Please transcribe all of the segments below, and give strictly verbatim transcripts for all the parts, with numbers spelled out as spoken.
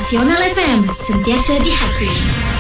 Nasional F M, sentiasa di hati.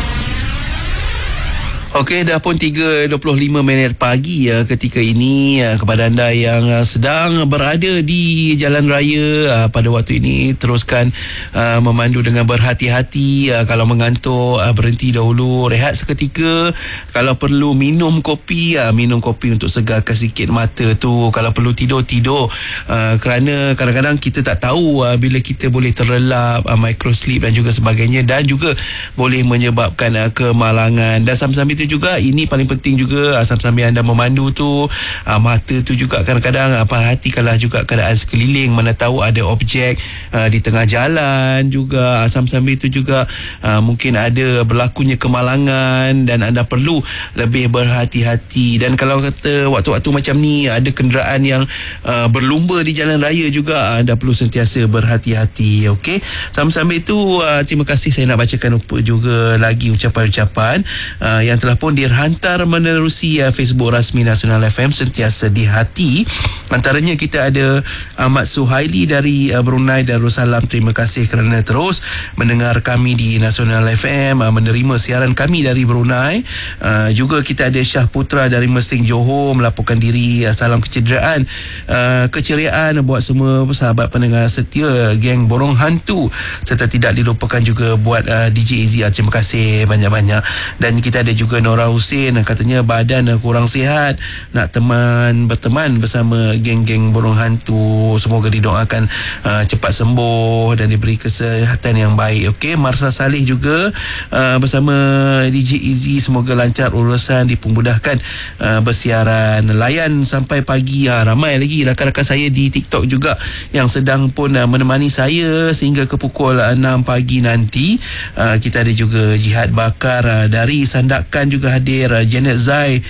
Okey, dah pun tiga dua puluh lima minit pagi ya, ketika ini ya, kepada anda yang uh, sedang berada di jalan raya uh, pada waktu ini, teruskan uh, memandu dengan berhati-hati. Uh, kalau mengantuk, uh, berhenti dahulu, rehat seketika. Kalau perlu minum kopi, uh, minum kopi untuk segarkan sikit mata tu. Kalau perlu tidur, tidur. Uh, kerana kadang-kadang kita tak tahu uh, bila kita boleh terlelap, uh, micro sleep dan juga sebagainya, dan juga boleh menyebabkan uh, kemalangan. Dan sambil-sambil itu juga, ini paling penting juga, sambil-sambil anda memandu tu, uh, mata tu juga kadang-kadang uh, perhatikanlah juga keadaan sekeliling, mana tahu ada objek uh, di tengah jalan juga. Sambil-sambil itu juga uh, mungkin ada berlakunya kemalangan dan anda perlu lebih berhati-hati. Dan kalau kata waktu-waktu macam ni ada kenderaan yang uh, berlumba di jalan raya juga, anda perlu sentiasa berhati-hati. Okey, sambil-sambil itu uh, terima kasih, saya nak bacakan juga lagi ucapan-ucapan uh, yang telah pun dihantar menerusi uh, Facebook rasmi Nasional F M, sentiasa di hati. Antaranya kita ada Ahmad Suhaili dari uh, Brunei Darussalam. Terima kasih kerana terus mendengar kami di Nasional F M, uh, menerima siaran kami dari Brunei. Uh, juga kita ada Syah Putra dari Mesting Johor melaporkan diri. Uh, salam kecederaan, uh, keceriaan buat semua sahabat pendengar setia geng Borong Hantu, serta tidak dilupakan juga buat uh, D J Izzy. Uh, terima kasih banyak-banyak. Dan kita ada juga Nora Hussein, katanya badan kurang sihat, nak teman berteman bersama geng-geng Borong Hantu. Semoga didoakan uh, cepat sembuh dan diberi kesihatan yang baik. Okey, Marsa Salih juga uh, bersama D J Izzy, semoga lancar urusan, dipermudahkan uh, bersiaran. Layan sampai pagi. Uh, ramai lagi rakan-rakan saya di TikTok juga yang sedang pun uh, menemani saya sehingga ke pukul uh, enam pagi nanti. Uh, kita ada juga Jihad Bakar uh, dari Sandakan juga hadir. uh, Janet Zai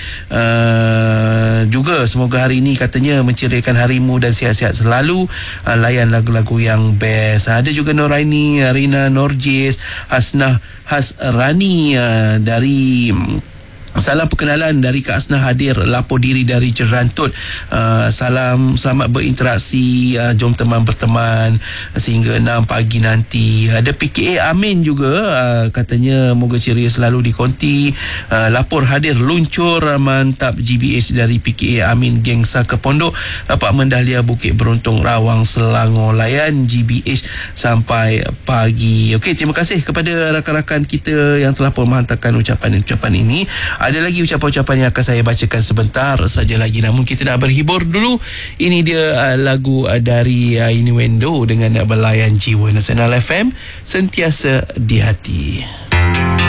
uh, juga semoga hari ini katanya menceriakan harimu dan sihat-sihat selalu. uh, layan lagu-lagu yang best. uh, ada juga Noraini, Rina Norjis, Hasnah Hasrani uh, dari salam perkenalan dari Kak Asnah hadir, lapor diri dari Jerantut. Uh, salam, selamat berinteraksi. Uh, jom teman berteman sehingga enam pagi nanti. Ada P K A Amin juga, uh, katanya moga ceria selalu di konti. Uh, lapor hadir luncur mantap G B H dari P K A Amin, geng Saka Pondok, Apartmen Dahlia, Bukit Beruntung, Rawang, Selangor. Layan G B H sampai pagi. Okey, terima kasih kepada rakan-rakan kita yang telah pun menghantarkan ucapan-ucapan ini. Ada lagi ucapan-ucapan yang akan saya bacakan sebentar saja lagi, namun kita nak berhibur dulu. Ini dia uh, lagu uh, dari uh, Innuendo dengan uh, Belayan Jiwa. Nasional F M, sentiasa di hati.